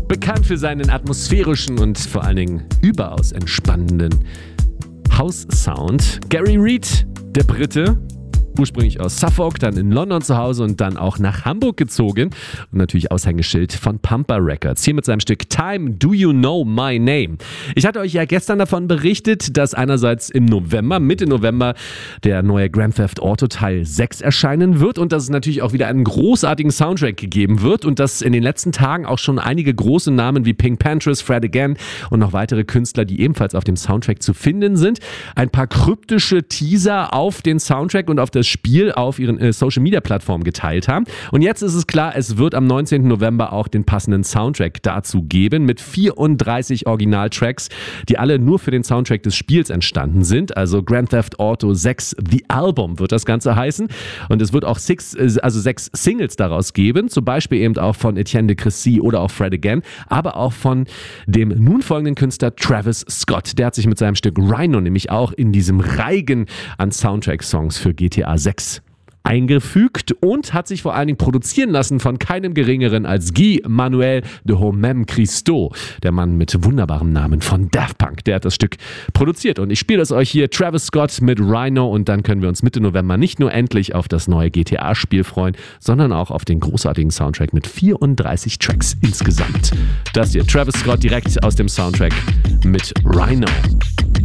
bekannt für seinen atmosphärischen und vor allen Dingen überaus entspannenden House-Sound. Gary Reed, der Brite, ursprünglich aus Suffolk, dann in London zu Hause und dann auch nach Hamburg gezogen und natürlich Aushängeschild von Pumper Records. Hier mit seinem Stück Time Do You Know My Name. Ich hatte euch ja gestern davon berichtet, dass einerseits im November, Mitte November, der neue Grand Theft Auto Teil 6 erscheinen wird und dass es natürlich auch wieder einen großartigen Soundtrack gegeben wird und dass in den letzten Tagen auch schon einige große Namen wie Pink Panthers, Fred Again und noch weitere Künstler, die ebenfalls auf dem Soundtrack zu finden sind, ein paar kryptische Teaser auf den Soundtrack und auf das Spiel auf ihren Social-Media-Plattformen geteilt haben. Und jetzt ist es klar, es wird am 19. November auch den passenden Soundtrack dazu geben mit 34 Originaltracks, die alle nur für den Soundtrack des Spiels entstanden sind. Also Grand Theft Auto 6 The Album wird das Ganze heißen. Und es wird auch 6 Singles daraus geben, zum Beispiel eben auch von Etienne de Crécy oder auch Fred Again, aber auch von dem nun folgenden Künstler Travis Scott. Der hat sich mit seinem Stück Rhino nämlich auch in diesem Reigen an Soundtrack-Songs für GTA 6 eingefügt und hat sich vor allen Dingen produzieren lassen von keinem geringeren als Guy Manuel de Homem Christo, der Mann mit wunderbarem Namen von Daft Punk. Der hat das Stück produziert und ich spiele es euch hier, Travis Scott mit Rhino, und dann können wir uns Mitte November nicht nur endlich auf das neue GTA-Spiel freuen, sondern auch auf den großartigen Soundtrack mit 34 Tracks insgesamt. Das hier, Travis Scott direkt aus dem Soundtrack mit Rhino.